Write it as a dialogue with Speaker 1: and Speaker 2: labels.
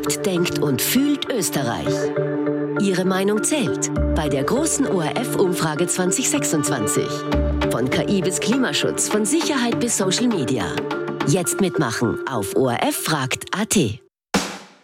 Speaker 1: lebt, denkt und fühlt Österreich. Ihre Meinung zählt bei der großen ORF-Umfrage 2026. Von KI bis Klimaschutz, von Sicherheit bis Social Media. Jetzt mitmachen auf orffragt.at.